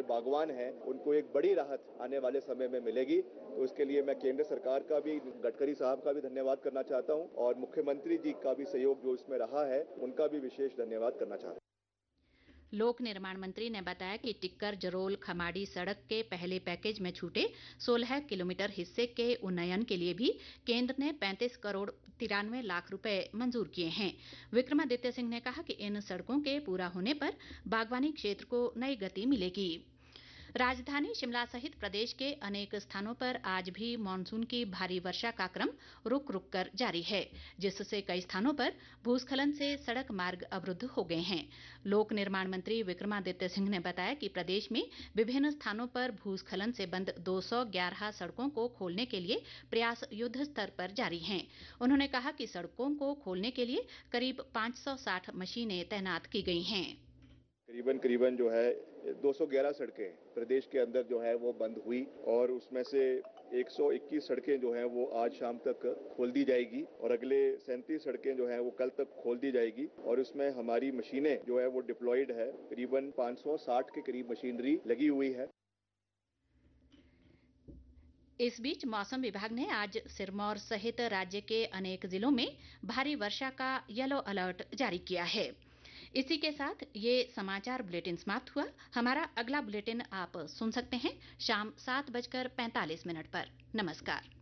बागवान हैं उनको एक बड़ी राहत आने वाले समय में मिलेगी। तो इसके लिए मैं केंद्र सरकार का भी, गडकरी साहब का भी धन्यवाद करना चाहता हूं और मुख्यमंत्री जी का भी सहयोग जो इसमें रहा है उनका भी विशेष धन्यवाद करना चाहता हूं। लोक निर्माण मंत्री ने बताया कि टिक्कर जरोल खमाड़ी सड़क के पहले पैकेज में छूटे 16 किलोमीटर हिस्से के उन्नयन के लिए भी केंद्र ने 35 करोड़ 93 लाख रुपए मंजूर किए हैं। विक्रमादित्य सिंह ने कहा कि इन सड़कों के पूरा होने पर बागवानी क्षेत्र को नई गति मिलेगी। राजधानी शिमला सहित प्रदेश के अनेक स्थानों पर आज भी मानसून की भारी वर्षा का क्रम रुक रुक कर जारी है, जिससे कई स्थानों पर भूस्खलन से सड़क मार्ग अवरुद्ध हो गए हैं। लोक निर्माण मंत्री विक्रमादित्य सिंह ने बताया कि प्रदेश में विभिन्न स्थानों पर भूस्खलन से बंद 211 सड़कों को खोलने के लिए प्रयास युद्ध स्तर पर जारी हैं। उन्होंने कहा कि सड़कों को खोलने के लिए करीब 560 मशीनें तैनात की गई हैं। करीबन जो है 211 सड़कें प्रदेश के अंदर जो है वो बंद हुई और उसमें से 121 सड़कें जो हैं वो आज शाम तक खोल दी जाएगी और अगले 37 सड़कें जो हैं वो कल तक खोल दी जाएगी और उसमें हमारी मशीनें जो है वो डिप्लॉयड है। करीबन 560 के करीब मशीनरी लगी हुई है। इस बीच मौसम विभाग ने आज सिरमौर सहित राज्य के अनेक जिलों में भारी वर्षा का येलो अलर्ट जारी किया है। इसी के साथ ये समाचार बुलेटिन समाप्त हुआ। हमारा अगला बुलेटिन आप सुन सकते हैं शाम 7:45 पर। नमस्कार।